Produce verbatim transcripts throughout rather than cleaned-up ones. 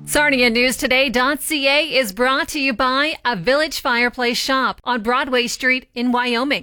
Sarnia News Today dot C A is brought to you by a Village Fireplace Shop on Broadway Street in Wyoming.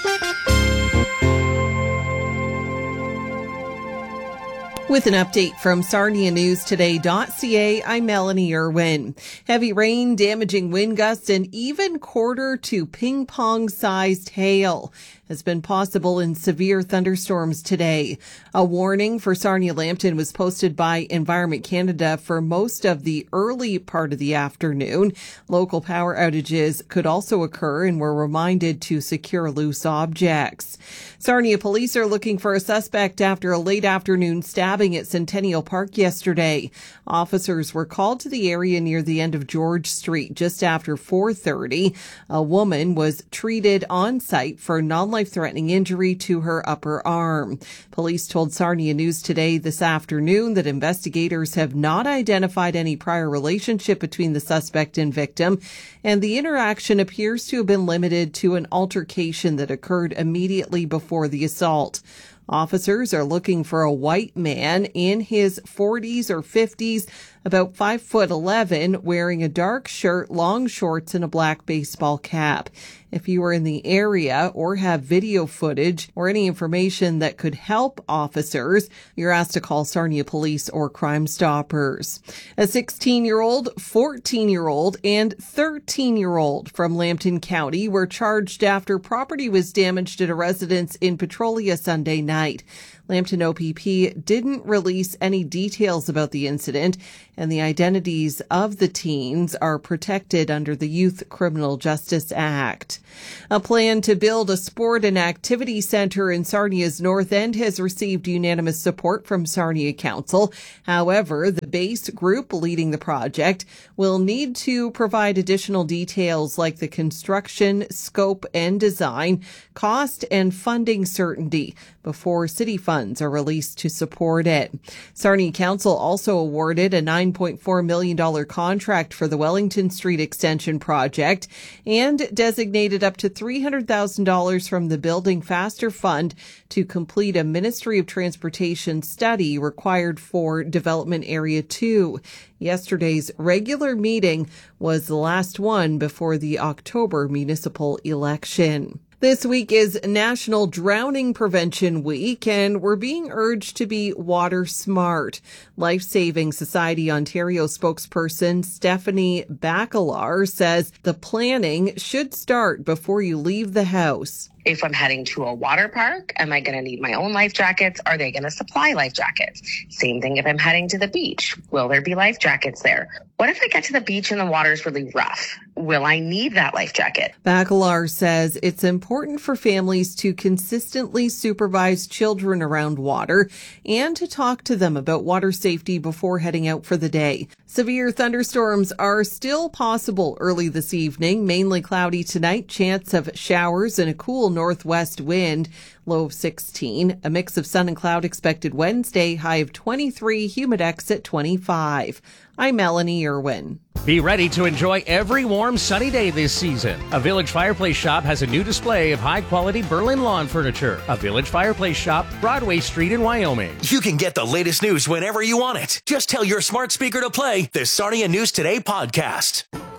With an update from Sarnia News Today dot C A, I'm Melanie Irwin. Heavy rain, damaging wind gusts, and even quarter to ping pong sized hail has been possible in severe thunderstorms today. A warning for Sarnia-Lambton was posted by Environment Canada for most of the early part of the afternoon. Local power outages could also occur and were reminded to secure loose objects. Sarnia police are looking for a suspect after a late afternoon stabbing at Centennial Park yesterday. Officers were called to the area near the end of George Street just after four thirty. A woman was treated on site for non-life-threatening injury to her upper arm. Police told Sarnia News Today this afternoon that investigators have not identified any prior relationship between the suspect and victim, and the interaction appears to have been limited to an altercation that occurred immediately before the assault. Officers are looking for a white man in his forties or fifties, about five foot eleven, wearing a dark shirt, long shorts, and a black baseball cap. If you are in the area or have video footage or any information that could help officers, you're asked to call Sarnia Police or Crime Stoppers. A sixteen-year-old, fourteen-year-old, and thirteen-year-old from Lambton County were charged after property was damaged at a residence in Petrolia Sunday night. Lambton O P P didn't release any details about the incident, and the identities of the teens are protected under the Youth Criminal Justice Act. A plan to build a sport and activity centre in Sarnia's North End has received unanimous support from Sarnia Council. However, the base group leading the project will need to provide additional details like the construction, scope and design, cost and funding certainty before city funds are released to support it. Sarnia Council also awarded a nine point four million dollars contract for the Wellington Street Extension project and designated up to three hundred thousand dollars from the Building Faster Fund to complete a Ministry of Transportation study required for Development Area two. Yesterday's regular meeting was the last one before the October municipal election. This week is National Drowning Prevention Week, and we're being urged to be water smart. Life Saving Society Ontario spokesperson Stephanie Bacalar says the planning should start before you leave the house. If I'm heading to a water park, am I going to need my own life jackets? Are they going to supply life jackets? Same thing if I'm heading to the beach. Will there be life jackets there? What if I get to the beach and the water's really rough? Will I need that life jacket? Bacalar says it's important for families to consistently supervise children around water and to talk to them about water safety before heading out for the day. Severe thunderstorms are still possible early this evening, mainly cloudy tonight, chance of showers and a cool northwest wind, low of sixteen. A mix of sun and cloud expected Wednesday, high of twenty-three, humidex at twenty-five. I'm Melanie Irwin. Be ready to enjoy every warm, sunny day this season. A Village Fireplace Shop has a new display of high-quality Berlin lawn furniture. A Village Fireplace Shop, Broadway Street in Wyoming. You can get the latest news whenever you want it. Just tell your smart speaker to play the Sarnia News Today podcast.